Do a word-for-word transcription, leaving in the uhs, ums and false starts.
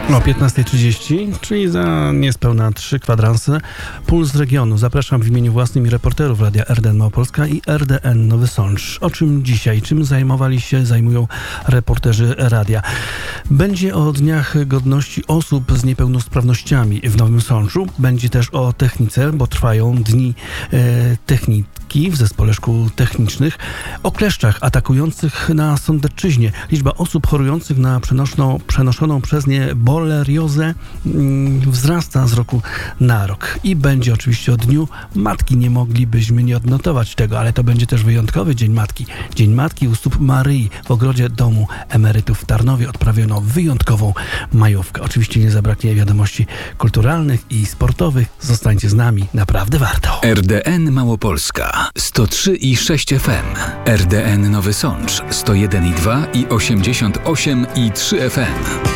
O piętnasta trzydzieści, czyli za niespełna trzy kwadranse. Puls regionu. Zapraszam w imieniu własnym i reporterów Radia R D N Małopolska i R D N Nowy Sącz. O czym dzisiaj? Czym zajmowali się, zajmują reporterzy radia? Będzie o dniach godności osób z niepełnosprawnościami w Nowym Sączu. Będzie też o technice, bo trwają dni e, techniki w Zespole Szkół Technicznych. O kleszczach atakujących na Sądecczyźnie. Liczba osób chorujących na przenoszną, przenoszoną przez nie boleriozę mm, wzrasta z roku na rok. I będzie oczywiście o Dniu Matki. Nie moglibyśmy nie odnotować tego, ale to będzie też wyjątkowy Dzień Matki. Dzień Matki u stóp Maryi. W ogrodzie Domu Emerytów w Tarnowie odprawiono wyjątkową majówkę. Oczywiście nie zabraknie wiadomości kulturalnych i sportowych. Zostańcie z nami, naprawdę warto. R D N Małopolska sto trzy i sześć F M, R D N Nowy Sącz sto jeden i dwa i osiemdziesiąt osiem i trzy F M.